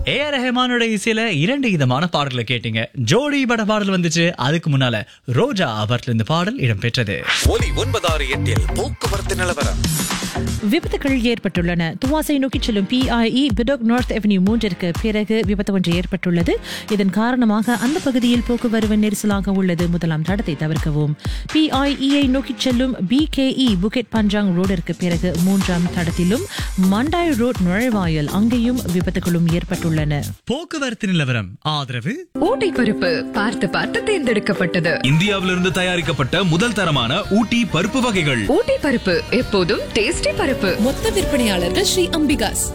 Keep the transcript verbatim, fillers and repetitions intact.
A R ரஹ்மானோட இசையில இரண்டு விதமான பாடல்களை கேட்டீங்க. ஜோடி பட பாடல் வந்துச்சு. அதுக்கு முன்னால ரோஜா அவர்ல இந்த பாடல் இடம்பெற்றது. ஒலி ஒன்பதாறு எட்டில் போக்குவரத்து நிலவரம். விபத்துகள் ஏற்பட்டுள்ளன. துவாசை நோக்கி செல்லும் பிஐஇ பிடோக் நார்த் அவென்யூ மூன்றிற்கு பிறகு விபத்து ஒன்று ஏற்பட்டுள்ளது. இதன் காரணமாக அந்த பகுதியில் போக்குவரவு நெரிசலாக உள்ளது. முதலாம் தடத்தை தவிர்க்கவும். பிஐஇயை நோக்கி செல்லும் பிகேஇ புகெட் பஞ்சாங் ரோடிற்கு பிறகு மூன்றாம் தடத்திலும் மண்டாய் ரோட் நுழைவாயில் அங்கேயும் விபத்துகளும் ஏற்பட்டுள்ளன. போக்குவரத்து நிலவரம் ஆதரவு ஊட்டி பருப்பு பார்த்து பார்த்து தேர்ந்தெடுக்கப்பட்டது. இந்தியாவிலிருந்து தயாரிக்கப்பட்ட முதல் தரமான ஊட்டி பருப்பு வகைகள். ஊட்டி பருப்பு எப்போதும் டேஸ்டி பருப்பு. மொத்த விற்பனையாளர்கள் ஸ்ரீ அம்பிகாஸ்.